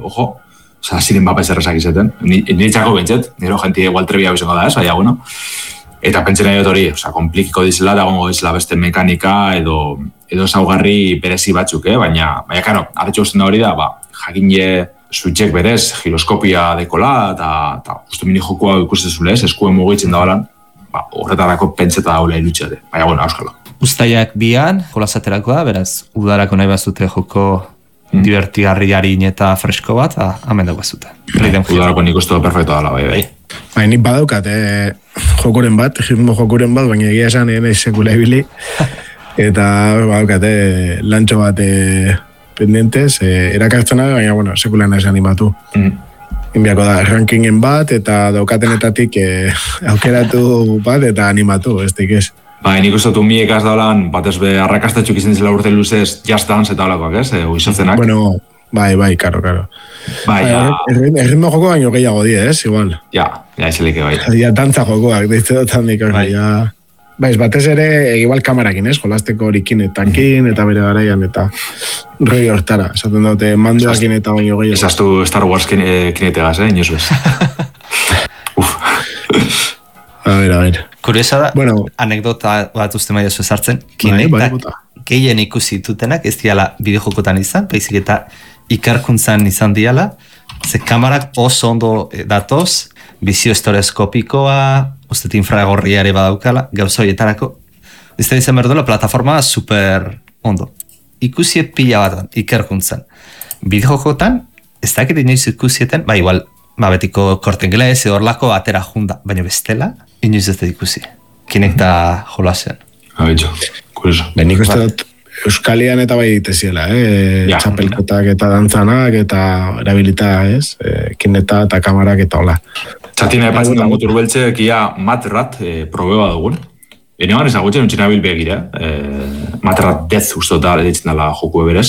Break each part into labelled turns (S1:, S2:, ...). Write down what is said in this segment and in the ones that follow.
S1: ojo, ziren bapes errezak izaten. Niretzako bintzet, nire jentie igual trebia bizango da ez, baina, bueno. Eta pentsen nahi dut hori, komplikiko dizela, da gongo dizela beste mekanika edo zaugarri berezi batzuk, baina, karo, arretxo guztien da hori da, jakine switchek berez, giroskopia dekola, eta justu mini jokua ikustezule ez, eskuen mugitzen da balan, horretarako pentseta daula ilutxeate, baina, bueno, auskalo.
S2: Uztaiak bian, jolazaterako da, beraz, udarako nahi bazute joko divertigarriarin eta fresko bat, hamen dago bazute.
S1: Udarako nik uste da perfecto dala, bai.
S3: Bai, nik badaukat, jokuren bat, ritmo jokuren bat, baina egia esan nahi sekula ibili, eta badaukat, lantxo bat pendientes, erakartzena, baina, bueno, sekula nahi animatu. Inbiako da, rankingen bat, eta daukatenetatik aukeratu bat, eta animatu, ez ez.
S1: Bai, nik uste du miek az daulan, batez be, arrakastatxuk izan zela urte luzez, Just Dance eta olakoak, ez? Uizozenak.
S3: Bueno, bai, karo.
S1: Bai, ja.
S3: Erritmo joko baino gehiago die, ez? Igual.
S1: Ja, eselike bai.
S3: Ja, dantza jokoak, deitze dutan dik, ja. Bai, batez ere, igual kamerakin, ez? Jolasteko horikin etankin, eta bere garaian, eta roi hortara. Esaten daute, mandoakin eta baino gehiago.
S1: Esaztu Star Wars kinetegaz, inozu ez.
S3: A ver.
S2: Kuriosa da, bueno, anekdota bat uste maia zuezartzen, kinetak gehien ikusi dutenak ez diala bideojokotan izan, baizik eta ikarkuntzan izan diala, ze kamarak oso ondo datoz, bizio estereoskopikoa, uste infragorriare badaukala, gauza horietarako, ez da izan berdola, plataforma super ondo. Ikusi pila bat, ikarkuntzan. Bideojokotan, ez dakit inoiz ikusieten, igual, betiko kortengela ez horlako atera junda, baina bestela, inoiz ez da ikusi. Kinek da jolasean.
S1: Abitxo, kurioso.
S3: Nik uste dut Euskalian eta bai diteziela, txapelkotak eta dantzanak eta erabilita, ez? Kineta eta kamarak eta hola.
S1: Txatina epatzen da motor beltze, kia Matrat probeba dugun. Enean ezagutzen untxina bilbegira. Matrat Death uste dut da ditzen dela joku eberez.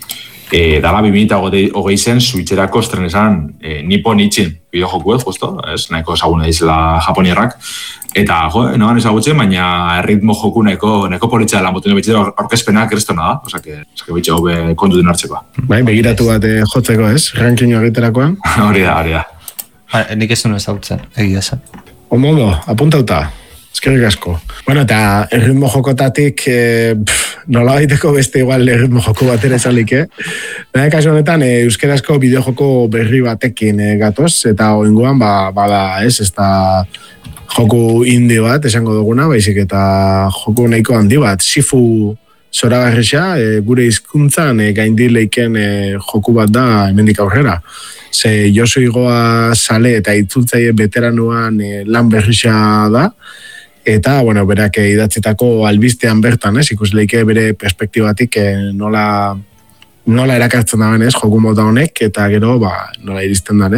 S1: Dala 2008 zen, Switcherako estrenesan Nippon Ichin bideojoku ez, justo, ez, nahiko ezaguna dizela japonierrak. Eta, noan ezagutzen, baina ritmo joku nahiko politxa dela, motu betxera orkezpenak kristona da, osake betxe hobe kontuten hartzeko.
S3: Bai, begiratu bat jotzeko ez, rankingo egiterakoan.
S1: Hori da.
S2: Nik ez duen ezagutzen, egia zen.
S3: Ondo, apuntauta. Eskerrik asko. Bueno, eta erritmo jokotatik nola baiteko beste igual erritmo joko bat ere zalik, Nahi kasu honetan, euskerazko bideojoko berri batekin gatoz, eta oingoan, bada, ez da joku indie bat, esango duguna, baizik eta joku nahiko handi bat, Shifu zoragarrisa, gure hizkuntzan gaindileiken joku bat da hemendik aurrera. Ze Josu Igoa sale eta itzultzaile veteranuan lan berrisa da, eta, bueno, berak idatzitako albistean bertan, ikusleike bere perspektibatik nola erakartzen da benez, joku mota honek, eta gero, nola iristen da,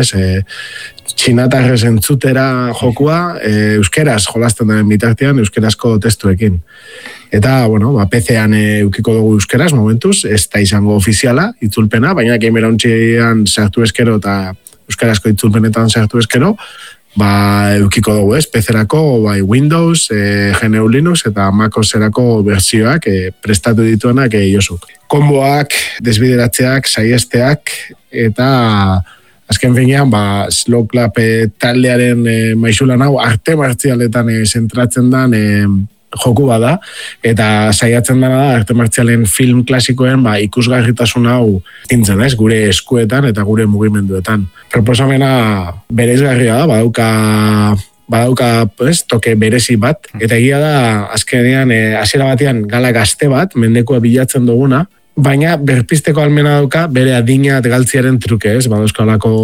S3: txinatarrez entzutera jokua, euskeraz jolasten da bitartean, euskerazko testuekin. Eta, bueno, PC-an eukiko dugu euskeraz, momentuz, ez da izango ofiziala, itzulpena, baina gamera ontzian sartu eskero eta euskarazko itzulpenetan sartu eskero, eukiko dugu PC-erako, Windows, GNU Linux eta MacOS-erako berzioak prestatu dituenak Josuk. Konboak, desbideratzeak, saiesteak, eta azken finean, Slow Clap taldearen maisulan hau arte martzialetan zentratzen den joku bada, eta saiatzen dena da arte martzialen film klasikoen ikusgarritasun hau tintzen, gure eskuetan eta gure mugimenduetan. Proposamena bereizgarria da, badauka toke berezi bat, eta egia da azkenean hasiera batean gala gazte bat, mendekua bilatzen duguna, baina berpisteko almena dauka bere adina galtziaren truke, badauzkalako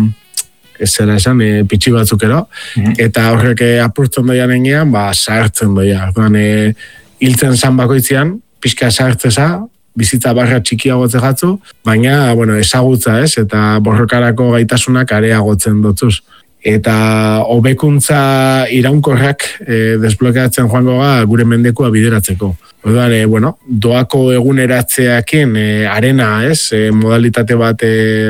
S3: ez zera esan, pitxi batzukero, eta horrek apurtzen doian enean, zahartzen doia. Hiltzen zan bakoitzean, pixka zahartzeza, bizitza barra txikiagotze jatzu, baina, ezagutza ez, eta borrokarako gaitasunak areagotzen dotzuz. Eta hobekuntza iraunkorrak desblokeatzen joango gure mendekua bideratzeko. Orduan, doako eguneratzeakin arena ez, modalitate bat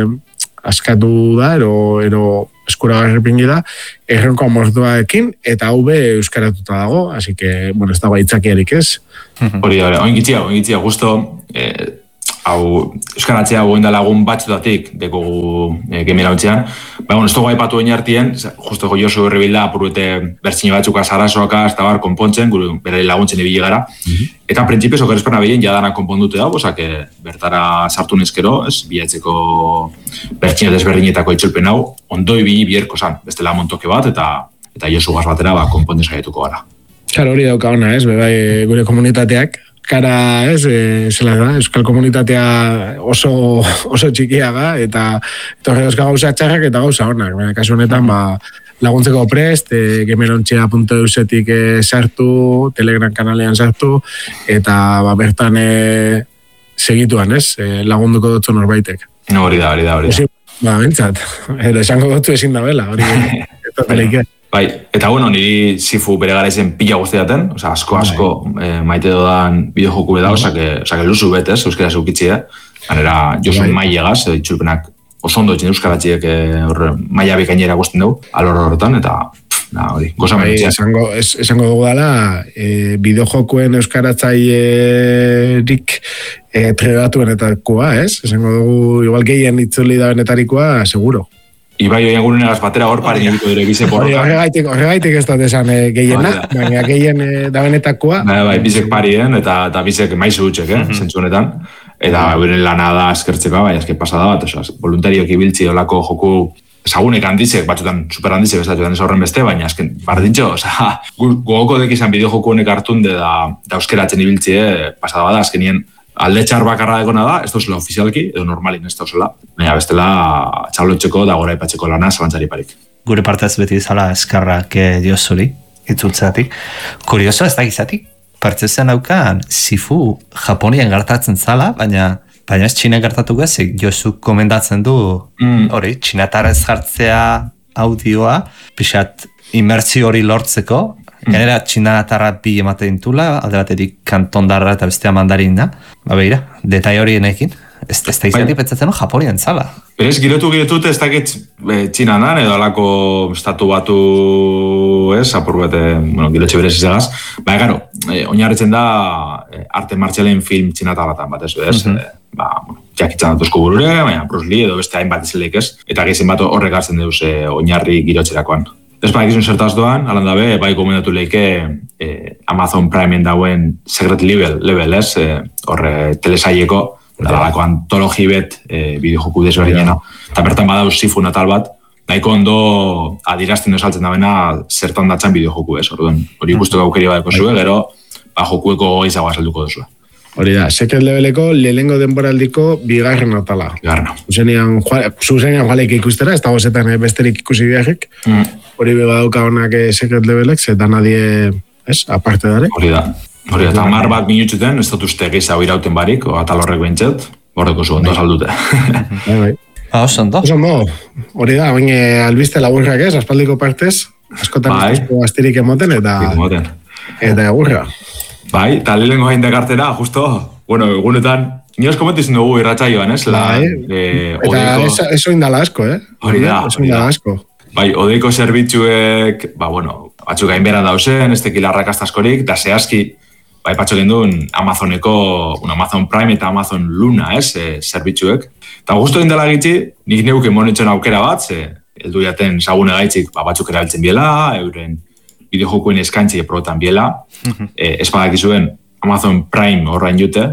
S3: askatu da, ero eskuragarri da, erronko amortuaekin, eta hau euskaratuta dago, así que, ez dago aitzakiarik ez.
S1: Hori, oingitzia, justo, hau euskaratzea goen da lagun batzutatik dekogu gemera ontzean. Bueno, ez dugu aipatu oinartien, justo Josu Herribilda apurute bertzine batzuka sarasoaka, ez da bar, konpontzen, gure berari laguntzen ibili gara. Eta printzipioz okeresperna behien jadana konpondute dago, bertara sartu nezkero, bilatzeko bertzine desberdinetako itzulpen hau, ondo ibili bierko zan, bestela montoke bat, eta Josu gaz batera konponten saietuko gara.
S3: Claro, hori dauka ona, bebai gure komunitateak, kara, zela da, euskal komunitatea oso txikia da, eta horre euskal gauza txarrak eta gauza honak. Kasu honetan, laguntzeko prest, gemerontxea.eusetik sartu, Telegram kanalean sartu, eta bertan segituan, lagunduko dutzu norbaitek.
S1: No, hori da.
S3: Bentsat, esango dutzu ezin da bela, hori eta teleike.
S1: Bai, eta niri Sifu bere gara izen pila guztiaten, asko maite dodan bideojoku da, luzu betez, euskara zeukitxia, ganera Josu mailegaz, itxulpenak oso ondo etxen euskaratxiek maila bikainera guztien dugu, alor horretan, eta hori, goza menetxea.
S3: Esango dugu dela, bideojokuen euskaratzailerik trebatuenetakoa, esango dugu, igual gehien itzuli da benetarikoa, seguro.
S1: Ibai oian gurunegaz batera hor pari egiko dire bize porroka.
S3: Horregaitik ez dut esan gehiena, baina gehien da benetakoa.
S1: Bai, bizek parien eta bizek maizu utxek, zentzu honetan. Eta beren lana da eskertzeko, bai, eski pasada bat, voluntariok ibiltzi olako joku ezagunek handizek, batzutan super handizek, batzutan ez horren beste, baina esken bardintxo, gogoko dek izan bideo joku honek hartunde da euskeratzen ibiltzi, pasada bada, azkenien alde txar bakarra dekona da, ez dozela ofizialki, edo normalin ez dozela, baina bestela txablotxeko da gora ipatzeko lana zalantzari parik.
S2: Gure partez beti izala eskarrak Josuri, itzultzatik. Kurioso ez da gizatik, partzezen haukan Sifu Japonian gertatzen zala, baina ez Txina gertatu gezik, Josu komendatzen du, hori, txinatarrez jartzea audioa, pixat imertzio hori lortzeko, Genera, txinatarra bi emate dintula, alde batetik kantondarra eta bestea mandarina. Beira, detai horienekin. Ez da izatik petzatzen Japonian zala.
S1: Berez, girotu ez dakit txinan dan, edo alako estatu batu, apur bete, girotxe berez izagaz. Gero, oinarritzen da arte martxalen film txinatarratan bat, ez? Jakitzan datuzko burure, baina Bruce Lee edo beste hainbat izelek ez. Eta gizien bat horrek hartzen deuz oinarri girotxerakoan. Ez egizun zertaz doan, alan dabe, bai gomendatu leike Amazon Primeen dauen Secret Level, ez? Horre telesaieko, dalako antologi bet bideojoku desberdinena. Eta bertan badauz Sifu natal bat, nahiko ondo adirazten esaltzen dabena zertan datzan bideojoku, ez? Hori guztuko aukeri badeko zue, gero jokueko izagoa salduko duzue.
S3: Hori da, Secret Leveleko lehenengo denboraldiko bigarren atala. Zuzenean joaleik ikustera, ez dago zetan besterik ikusi biharrik. Hori bega dauka honak Secret Levelek, zeta nadie, aparte dare.
S1: Hori da, eta 10 bat minutxuten, ez dut uste gehiago irauten barik, atal horrek behintzet, bordeko zu, ondo saldute.
S2: Oso ondo.
S3: Hori da, baina albiste laburrak ez, aspaldiko partez, askotan ez astirik emoten, eta egurra.
S1: Bai, eta lehenko hain dekartera, justo, egunetan, nioz komentizun dugu irratxaioan, ez?
S3: Eta eso indala asko,
S1: Hori da. Bai, odeiko zerbitzuek, batzuk gain beran dauzen, ez tekila arrakastaskorik, da zehazki, patzuk genduen Amazoneko, Amazon Prime eta Amazon Luna, zerbitzuek. Eta justo indela gitzi, nik neuke monitzen aukera bat, heldu jaten zagune gaitzik, batzuk erabiltzen biela, euren bideojokoen eskaintzi probetan biela, ez badakizuen Amazon Prime horrein jute,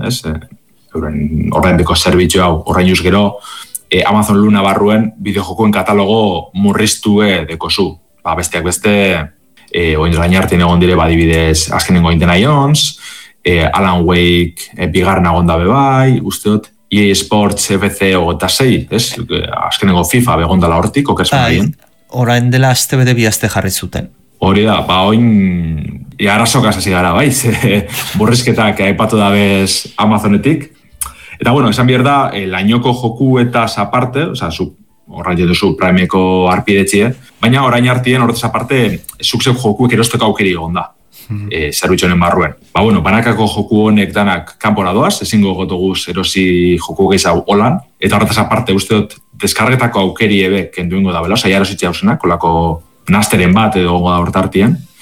S1: horrein beko zerbitzu hau, horrein juz gero, Amazon Luna barruen bideojokoen katalogo murriztue dekozu. Besteak beste, oindrain hartien egon dire badibidez azkenengo Indiana Jones, Alan Wake bigarren agon dabe bai, usteot, EA Sports FC 26, azkenengo FIFA begondala hortik, okersuna egin.
S2: Orain dela azte bede bi azte jarri zuten.
S1: Hori da, oin arrazokaz hasi gara, bai, borrizketak aipatu dabez Amazonetik. Eta, esan behar da, lainoko joku eta aparte, horrein duzu Primeko arpidetxie, baina orain hartien horretaz aparte, zukzek jokuek erosteko aukeri egon da, zerbitzonen barruen. Banakako joku honek danak kanpora doaz, ezingo gotoguz erosi joku gehiago holan, eta horretaz aparte, usteot, deskargetako aukeri ebe kenduingo da bela, jara erositxe hausenak, kolako nasteren bat edo goda hortartien.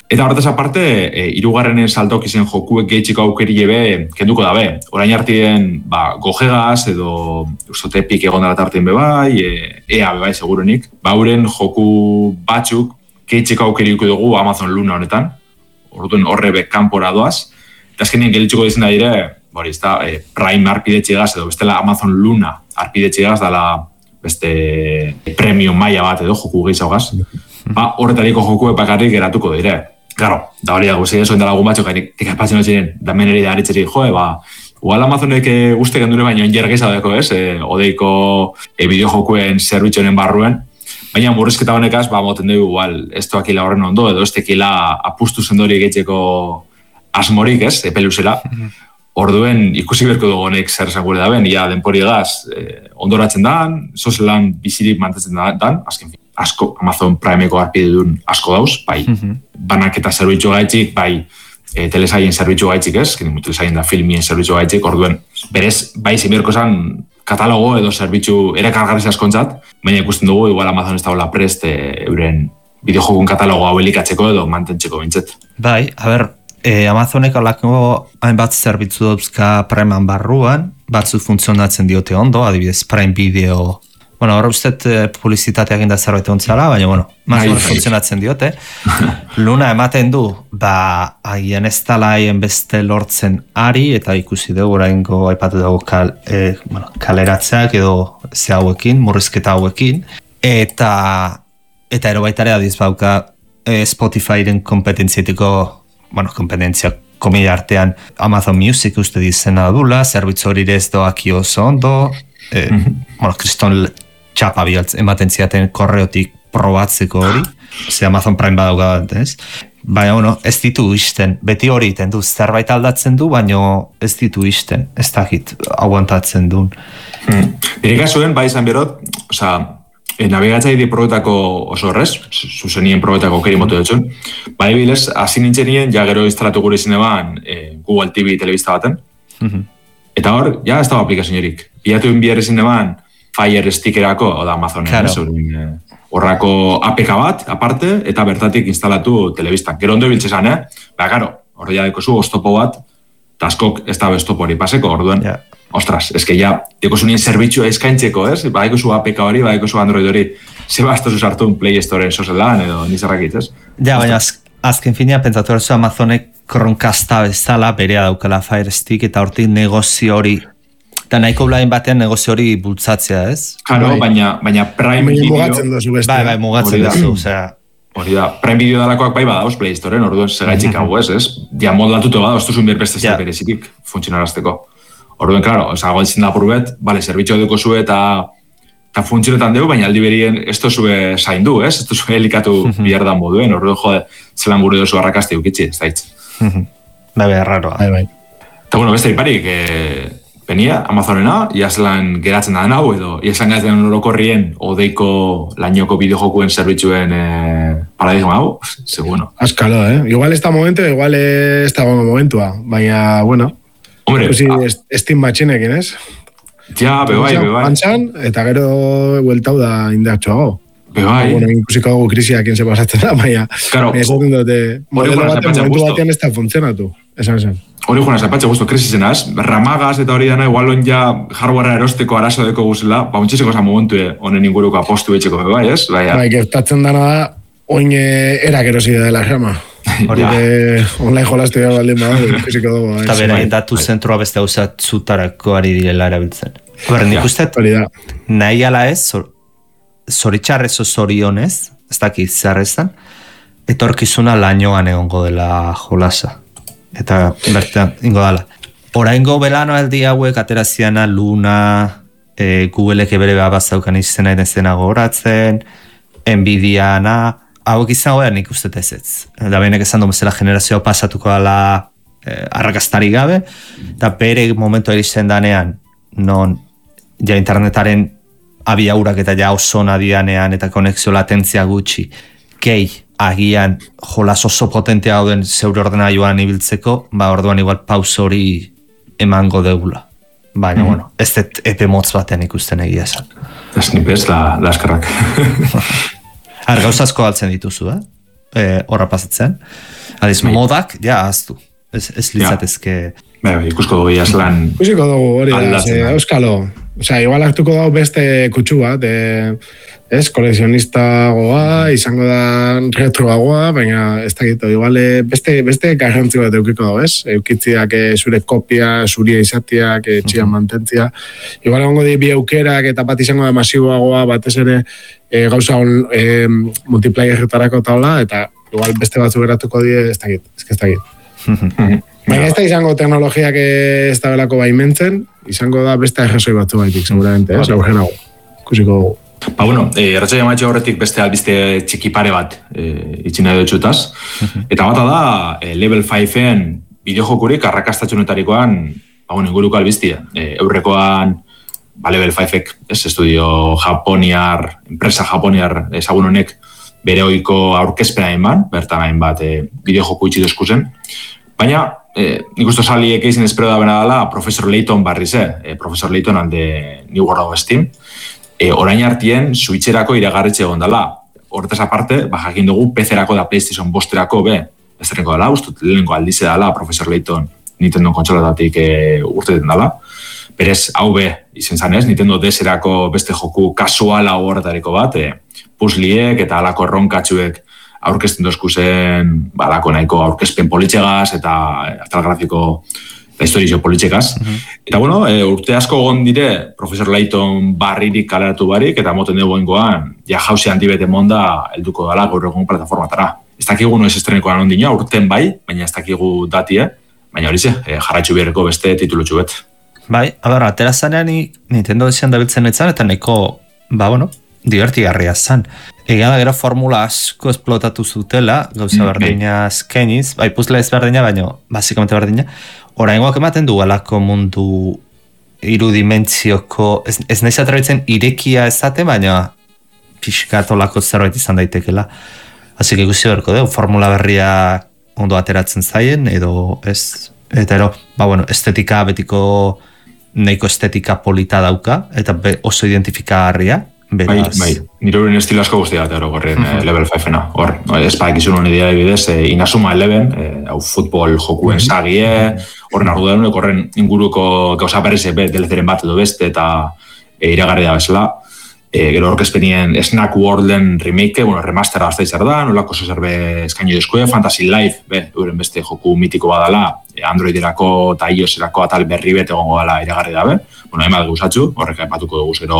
S1: Eta horretaz aparte, hirugarrenen saltok izen jokuek gehitxiko aukeri ebe kenduko dabe. Orain artien, gojegaz edo ustote epik egon dara tartien bebai, ea bebai segurunik. Uren joku batzuk gehitxiko aukeri dugu Amazon Luna honetan. Orduan horre kanpora doaz. Eta azkenien gelitzuko dizen da dire, Prime arpidetxigaz edo bestela Amazon Luna arpidetxigaz dala beste premium maila bat edo joku gehiagaz. Horretariko joku bakarrik geratuko dire. Claro, da hori dago, zei esoen da lagun batzuk, ikapatzen ziren, da meneri da haritzeri, igual Amazonek uste gendure baino enjergeza deko, odeiko bideojokuen zerbitzonen barruen, baina murrizketa honekaz, moten dugu, igual, ez toakila horren ondo, edo ez tekila apustu zendori egitzeko asmorik, epeluzela. Orduen, ikusi berko dugu honek zer esan gure daben, denpori egaz, ondoratzen dan, sozelan bizirik mantetzen dan, azken fin. Asko, Amazon Primeko arpide duen asko dauz, bai, banaketa zerbitzu gaitxik, bai, telesaien zerbitzu gaitxik ez, telesaien da filmien zerbitzu gaitxik, orduen, berez, bai, zimerko esan katalogo edo zerbitzu ere kargarriz askontzat, baina ikusten dugu, igual Amazon ez dagoela prest, euren bideojokun katalogo hau elikatzeko edo mantentzeko bintzet.
S2: Bai, Amazonek alako hainbat zerbitzu dauzka Primean barruan, batzu funtzionatzen diote ondo, adibidez Prime Video. Bueno, ahora usted publizitateak inda zerbait ontzala, baina, funtzionatzen diote. Luna ematen du, haien ez talaien beste lortzen ari, eta ikusi dugu, oraingo aipatu dugu kaleratzeak edo ze hauekin, murrizketa hauekin, eta ero baitare adiz bauka Spotifyren kompetentzietiko, kompetentzia komila artean Amazon Music uste dizena dula, zerbitzu hori ez doaki oso ondo, kriston txapa bialtz ematen ziaten korreotik probatzeko hori, Amazon Prime badauga ez? Baina, ez ditu isten, beti hori iten du, zerbait aldatzen du, baina ez ditu isten, ez dakit aguantatzen duen.
S1: Nire kasuen, izan berot, nabigatzaide probetako oso horrez, zuzenien probetako keri motu dutxun, bilez, hasi nintzenien, ja gero instalatu gure izin eban Google TV telebista baten, eta hor, ja ez dago aplikazionerik. Biatu bihar izin eban Fire Stickerako, oda Amazonen, horrako APK bat, aparte, eta bertatik instalatu telebistan. Gero ondo biltzezan, garo, hor ja dekozu oztopo bat, eta askok ez da beztopo hori paseko, orduan, ostras, eske ja, dekozunien zerbitzua eskaintzeko, dekozu APK hori, dekozu Android hori, zebaztozu sartu Play Storeen sozelan, edo nizarrakitz, ez?
S2: Ja, baina azken finean, pentsatu erzu Amazonek kronkasta bezala, berea daukala Fire Stick, eta hortik negozio hori, eta nahiko blain batean negozio hori bultzatzea, ez?
S1: Claro, baina Prime Video...
S3: Mugatzen dozu beste.
S2: Bai, mugatzen dozu, osea...
S1: Hori da, Prime Video dalakoak badauz Play Storeen, orduan segaitxik hau ez? Ja, moldatuto badauz, tuzun berbeste zer berezitik funtzionarazteko. Orduan, klaro, goitzen da purbet, zerbitxo deko zue eta funtzionetan dugu, baina aldi berien ez tozue zaindu, ez? Ez tozue helikatu bihar da moduen, orduan, jode, zelan gure dozu arrakazte ukitzi, ez daitz.
S2: Bai, raroa.
S3: Bai.
S1: Eta, bueno, beste iparik, Benia, Amazonena, iazlan geratzen da hau, edo iazlan geratzen orokorrien odeiko lainoko bideojokuen zerbitzuen paradigma hau, bueno.
S3: Azkalo, Igual ez da momentu, igual ez da momentua, baina, bueno,
S1: hombre,
S3: Steam batxinekin, ez?
S1: Ja, bebai.
S3: Bantzan, eta gero bueltau da indartxoago.
S1: Bebai.
S3: Bueno, ikusiko dugu krisiak se pasatzen da, baina ez dute modelo baten momentu batean ez da funtzionatu, esan.
S1: Hori joan zapatxe guztu krisizenaz, ramagaz eta hori dana, igual ja hardwarea erosteko arazo deko guzela, untxizeko za momentu honen inguruko apostu betxeko bebai, ez?
S3: Bai, gertatzen dana da, oin erak erosi dela rama. Hori online jolaztu gara baldin bada, ikusiko dugu.
S2: Eta bera, datu zentroa beste hausat zutarako ari direla erabiltzen. Nik uste, nahi ala ez, zoritxarrez o zorionez, ez dakit zerrezan, etorkizuna lainoan egongo dela jolasa. Eta bertan, ingo dala. Oraingo belano aldi hauek ateraziana Luna, Googleek bere bazaukan izena edenzena goratzen, Nvidiana, hauek izan goean nik uste ez. Da behinek esan domezela generazioa pasatuko dala arrakastari gabe, eta bere momentu eristen danean, non ja internetaren abiaurak eta ja oso nadianean eta konexio latentzia gutxi, gehi agian jolas oso potentea hauden zeure ordenailuan ibiltzeko, orduan igual pausa hori emango deula. Baina, bueno, ez dut epe motz batean ikusten egia esan.
S1: Ez nipez, la eskerrak.
S2: Gauzazko galtzen dituzu, horra pasatzen. Adiz, modak, ja, aztu. Ez litzatezke...
S1: Ikusko dugu jaslan...
S3: Ikusiko dugu, hori da, euskalo. Osea, igual hartuko dago beste kutsu bat, kolekzionista goa, izango da retroagoa, baina ez dakito, igual beste garrantzi bat eukiko dago, eukitziak zure kopia, zuria izatiak, txian mantentzia. Igual egongo di bi aukerak eta bat izango da masiboagoa, batez ere gauza multiplayerretarako taula, eta igual beste batzu geratuko die, ez dakit. Baina ez da izango teknologiak ez da belako baimentzen, izango da beste errazoi batzu baitik, seguramente, aurrenago. Kusiko dugu.
S1: Erratxai amaitxe horretik beste albiste txiki pare bat itxina dutxutaz. Eta bata da, Level 5-en bideojokurik arrakastatxunetarikoan inguruko albiztia. Eurrekoan Level 5-ek, estudio japoniar, enpresa japoniar ezagun honek bere oiko aurkezpena eman, bertan hainbat bideojoku itxi dozkuzen. Baina, nik uste saliek izin espero da bena dela Professor Layton barriz, Professor Layton alde New World of Steam, orain hartien Switcherako iragarritxe egon dela. Horretaz aparte, jakin dugu PC-erako da PlayStation 5-erako ez denko dela, ustut lehenko aldize dela Professor Layton Nintendo kontsolatatik urteten dela. Berez, hau izen zanez, Nintendo DS-erako beste joku kasuala horretariko bat, puzzliek eta alako erronkatxuek aurkezten dozku zen alako nahiko aurkezpen politxegaz eta atal grafiko eta historizio politxegaz. Eta urte asko egon dire Professor Layton barririk kaleratu barik eta moten dugu ingoan jauzi handibete monda helduko dela gaur egun plataformatara. Ez dakigu noiz estrenikoan ondina, urten bai, baina ez dakigu datie, baina hori jarraitzu beharreko beste titulutxu bet.
S2: Bai, atera zanean Nintendo esian dabiltzen etzan eta nahiko, divertigarria zan. Egan da gero formula asko esplotatu zutela, gauza berdina azkeniz, puzle ez berdina, baina basikamente berdina. Oraingoak ematen du alako mundu irudimentzioko, ez nahiz atrabitzen irekia ezate, baina pixkatolako zerbait izan daitekela. Hasik ikusi berko dugu, formula berria ondo ateratzen zaien, edo ez, eta estetika betiko, nahiko estetika polita dauka, eta oso identifikagarria.
S1: Bai, nire horien estilo asko guztia bat gorren Level 5-ena. Hor, espadak izun honi dira ebidez, Inazuma 11, hau futbol jokuen sagie, horren ardudarunek, horren inguruko gauza berriz delezeren bat edo beste eta iragarri da bezala. Gero orkezpenien Snack Worlden remake, remastera gazta izar da, nolako zerbe eskaino dezkue, Fantasy Life, euren beste joku mitiko badala, Androiderako eta iOS-erako atal berri bet egongo dela iragarri dabe. Hainbat gauzatxu, horrek aipatuko dugu zero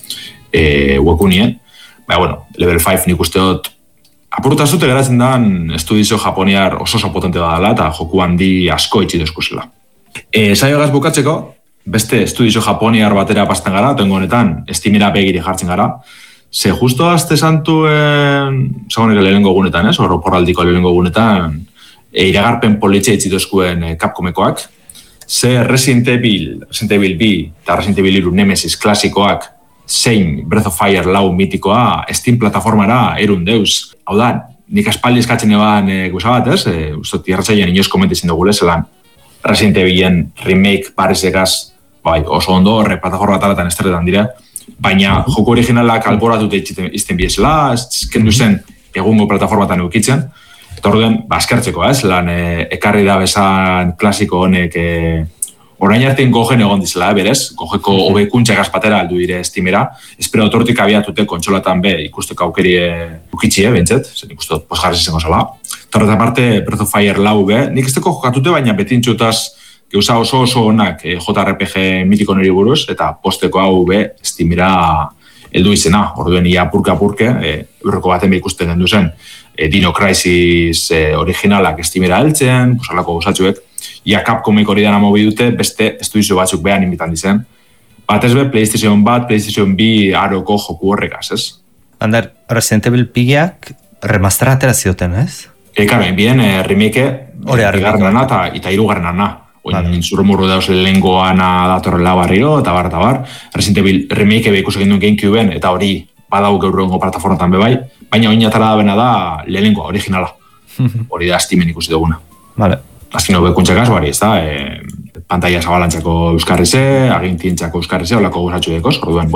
S1: webunien. Level 5 nik uste dut apurtazute geratzen dan estudizio japoniar oso potente badala eta joku handi asko itxi dezkuzela. Saio gaz bukatzeko, beste estudizio japoniar batera pastan gara, tengo honetan, Steamera begiri jartzen gara. Ze justo azte santuen, zagonek lehenengo gunetan, horroporraldiko lehenengo gunetan, iragarpen politxe itxi dezkuen Capcomekoak. Ze Resident Evil 2 eta Resident Evil 3 Nemesis klasikoak zein Breath of Fire 4 mitikoa Steam plataformara erun deuz. Hau da, nik aspaldi eskatzen eban guza bat, ustot irratzaien inoz komentizien dugu lezelan Resident Evilen remake parizekaz oso ondo, horre plataforma talatan estretan dira, baina joko originalak alboratut izten biezela, eskendu zen egungo plataformatan eukitzen, eta orduen, askertzeko, lan ekarri da bezan klasiko honek orain artean gogen egon dizela, berez, gogeko hobekuntxak azpatera aldu dire Steamera, espero otortik abiatute kontsolatan ikusteko aukeri ukitxie, bentzet, zen ikustu posgarri izango zela. Torreta parte, Breath of Fire 4, nik ez teko jokatute, baina betintxutaz geuza oso onak JRPG mitiko nori buruz, eta posteko hau Steamera heldu izena, orduen ia apurke, eurreko baten ikusten den duzen, Dino Crisis originalak Steamera heltzen, posalako gozatxuek, ia Capcomik hori dana mobi dute, beste estudizio batzuk behan inbitan dizen. Batez PlayStation 1, PlayStation 2 aroko joku horrekaz, ez?
S2: Ander, Resident Evil pigiak remastera atera zioten, ez?
S1: Karo, bien remake, bigarrenana eta hirugarrenana. Oin zurrumurru dauz lehengoana datorrela barriro, eta bar. Resident Evil remake ikusik induen GameCubeen, eta hori badau gaur egungo plataformatan bebai, baina oin atara da bena da lehengoa, originala. Hori da Steamen ikusi duguna.
S2: Vale.
S1: Azken hobekuntxakaz, bari, ez da, pantalla zabalantzako euskarrize, agintientzako euskarrize, olako gozatxu dekoz, orduen,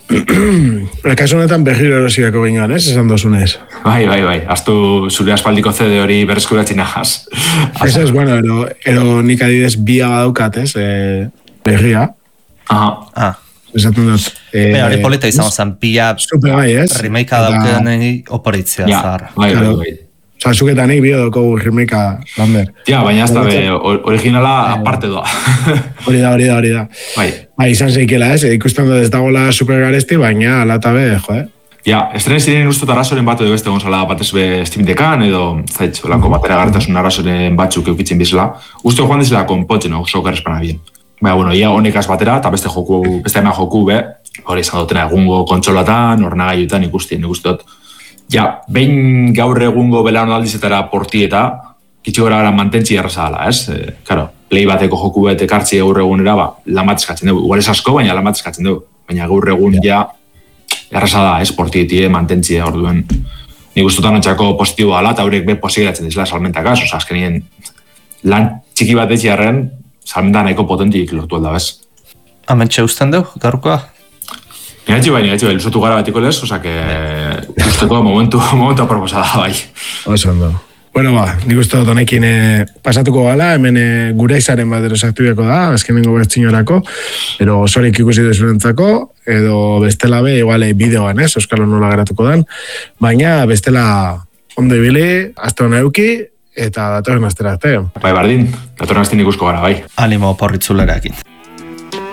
S3: Kasu honetan berriro erosiako gingoan, esan dozunez.
S1: Bai. Aztu zure aspaldiko CD hori berreskuratzen ahaz.
S3: Ez, bueno, ero nik adidez bia badaukat, berria.
S1: Aha.
S3: Esaten dut.
S2: Hori polita izan zen, bia remake dauken oporitzea zahar.
S1: Bai.
S3: Osa, zuketanik bio doko remake lander.
S1: Ja, baina ez da originala aparte doa.
S3: Hori da. Bai, izan zeikela, ikusten dut ez dagoela super garesti, baina alata be,
S1: Ja, estrenen ziren ustot arazoren bat edo beste gonzala batez be Steam-dekan edo zaitz, olako batera gartasun arazoren batzuk eukitzen bizela. Uste joan dizela konpotzen, sokar espana bien. Baina, bueno, ia honekaz batera, eta beste ema joku be, hori izan dutena egungo kontsolatan, ornagailutan ikusten, dut. Ja, behin gaur egungo belan aldizetara portieta, kitxo gara mantentzi erraza dela, ez? Claro, play bateko joku bete kartzi gaur egunera, lamat eskatzen dugu. Igual ez asko, baina lamat eskatzen dugu. Baina gaur egun ja, erraza da, ez? Portietie mantentzi orduen. Nik ustotan ontsako positibo ala, eta horiek be posibilatzen dizela salmentakaz, oza, azkenien lan txiki bat etxiarren, salmenta nahiko potentik lortu alda, bez?
S2: Amentxe usten dugu, gaurkoa?
S1: Nigatxe bai, lusatu gara batiko lez, oza, que usteko momentu aproposada, bai.
S3: Oso ondo. Bueno, nik uste dut honekin pasatuko gala, hemen gure izaren bat erosaktibiako da, azkenengo bertzinorako, ero osorik ikusi dezurentzako, edo bestela be, igual bideoan, Euskalo nola geratuko dan, baina bestela ondo ibili, azte hona euki, eta datorren astera arte.
S1: Bai, bardin, datorren astean ikusko gara, bai.
S2: Animo porritzulerakin.